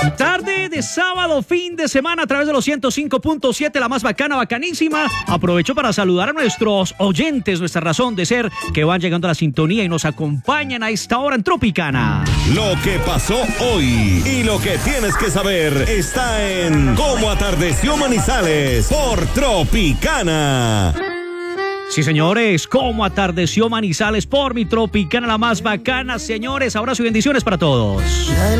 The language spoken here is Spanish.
Tarde de sábado, fin de semana a través de los 105.7, la más bacana, bacanísima. Aprovecho para saludar a nuestros oyentes, nuestra razón de ser, que van llegando a la sintonía y nos acompañan a esta hora en Tropicana. Lo que pasó hoy y lo que tienes que saber está en Cómo Atardeció Manizales por Tropicana. Sí, señores, cómo atardeció Manizales por mi Tropicana, la más bacana. Señores, abrazo y bendiciones para todos.